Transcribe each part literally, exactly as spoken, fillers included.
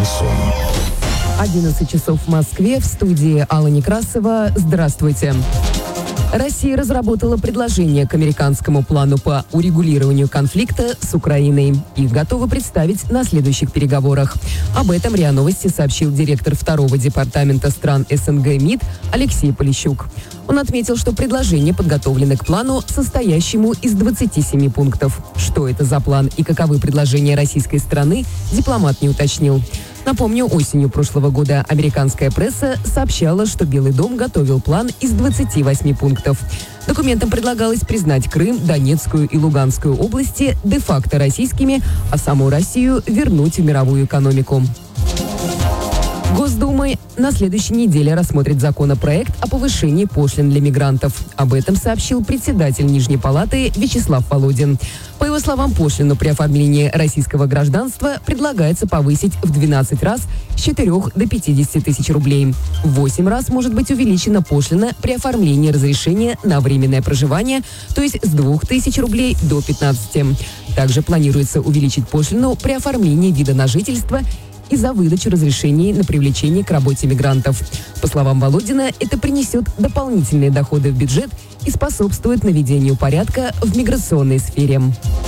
Шансон. одиннадцать часов в Москве, в студии Алла Некрасова. Здравствуйте. Россия разработала предложение к американскому плану по урегулированию конфликта с Украиной. Их готовы представить на следующих переговорах. Об этом РИА Новости сообщил директор второго департамента стран СНГ МИД Алексей Полищук. Он отметил, что предложение подготовлено к плану, состоящему из двадцати семи пунктов. Что это за план и каковы предложения российской стороны, дипломат не уточнил. Напомню, осенью прошлого года американская пресса сообщала, что Белый дом готовил план из двадцати восьми пунктов. Документом предлагалось признать Крым, Донецкую и Луганскую области де-факто российскими, а саму Россию вернуть в мировую экономику. Госдума на следующей неделе рассмотрит законопроект о повышении пошлин для мигрантов. Об этом сообщил председатель Нижней палаты Вячеслав Володин. По его словам, пошлину при оформлении российского гражданства предлагается повысить в двенадцать раз с четырёх до пятидесяти тысяч рублей. В восемь раз может быть увеличена пошлина при оформлении разрешения на временное проживание, то есть с двух тысяч рублей до пятнадцати. Также планируется увеличить пошлину при оформлении вида на жительство и за выдачу разрешений на привлечение к работе мигрантов. По словам Володина, это принесет дополнительные доходы в бюджет и способствует наведению порядка в миграционной сфере.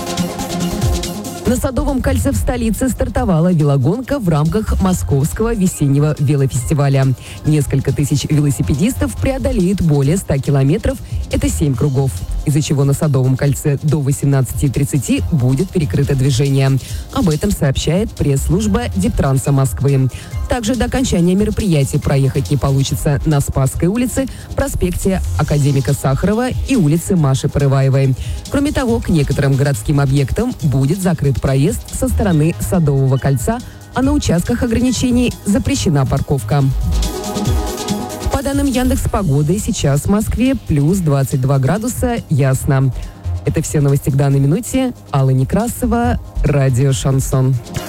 На Садовом кольце в столице стартовала велогонка в рамках Московского весеннего велофестиваля. Несколько тысяч велосипедистов преодолеют более ста километров, это семь кругов, из-за чего на Садовом кольце до восемнадцати тридцати будет перекрыто движение. Об этом сообщает пресс-служба Дептранса Москвы. Также до окончания мероприятия проехать не получится на Спасской улице, проспекте Академика Сахарова и улице Маши Порываевой. Кроме того, к некоторым городским объектам будет закрыт проезд со стороны Садового кольца, а на участках ограничений запрещена парковка. По данным Яндекс.Погоды, сейчас в Москве плюс двадцать два градуса, ясно. Это все новости к данной минуте. Алла Некрасова, радио «Шансон».